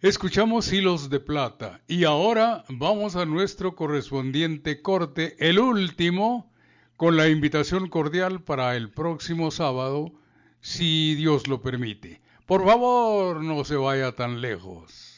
Escuchamos Hilos de Plata y ahora vamos a nuestro correspondiente corte, el último, con la invitación cordial para el próximo sábado, si Dios lo permite. Por favor, no se vaya tan lejos.